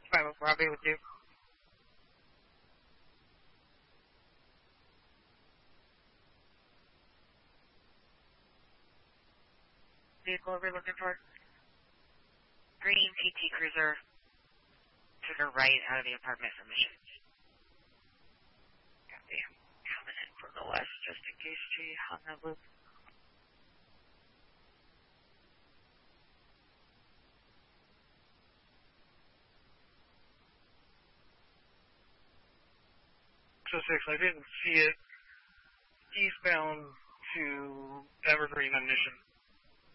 Fine with Robbie with you. Vehicle are we looking for? Green PT Cruiser to the right out of the apartment for Mission. Got the coming in from the west just in case she hung that loop. So 6, I didn't see it eastbound to Evergreen on Mission.